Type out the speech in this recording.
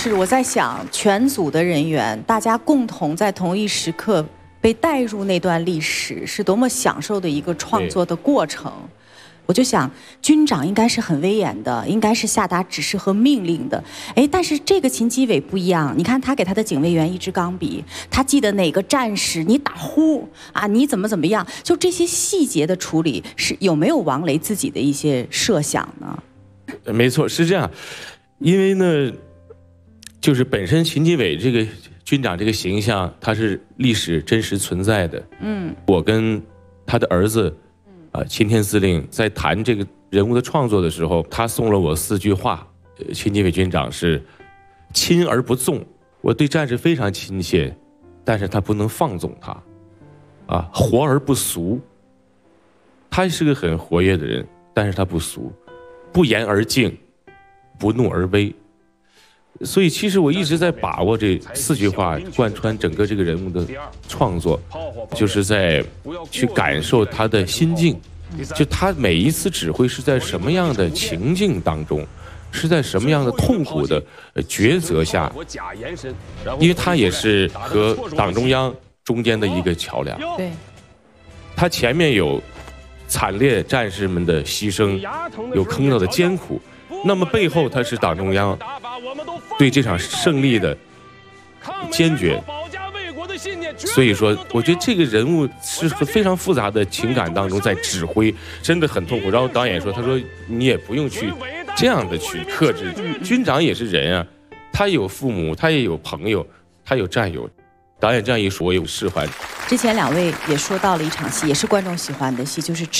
是我在想，全组的人员大家共同在同一时刻被带入那段历史，是多么享受的一个创作的过程。我就想，军长应该是很威严的，应该是下达指示和命令的。哎，但是这个秦基伟不一样，你看他给他的警卫员一支钢笔，他记得哪个战士你打呼啊，你怎么样，就这些细节的处理，是有没有王雷自己的一些设想呢？ 没错，是这样，因为呢，就是本身秦基伟这个军长这个形象，他是历史真实存在的。我跟他的儿子。钦天司令在谈这个人物的创作的时候，他送了我4句话。秦基伟军长是亲而不纵，我对战士非常亲切，但是他不能放纵他，活而不俗。他是个很活跃的人，但是他不俗，不言而静，不怒而威。所以其实我一直在把握这4句话，贯穿整个这个人物的创作，就是在去感受他的心境，就他每一次指挥是在什么样的情境当中，是在什么样的痛苦的抉择下，因为他也是和党中央中间的一个桥梁。 对， 他前面有惨烈战士们的牺牲，有坑道的艰苦，那么背后他是党中央对这场胜利的坚决。所以说我觉得这个人物是非常复杂的情感当中在指挥，真的很痛苦。然后导演说，他说你也不用去这样的去克制，军长也是人啊，他有父母，他也有朋友，他有战友。导演这样一说，我有释怀。 之前2位也说到了一场戏，也是观众喜欢的戏，就是